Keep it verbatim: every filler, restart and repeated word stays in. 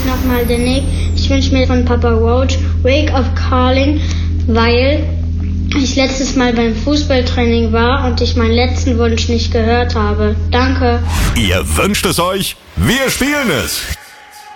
nochmal den Nick. Ich wünsche mir von Papa Roach Wake of Calling, weil ich letztes Mal beim Fußballtraining war und ich meinen letzten Wunsch nicht gehört habe. Danke. Ihr wünscht es euch, wir spielen es.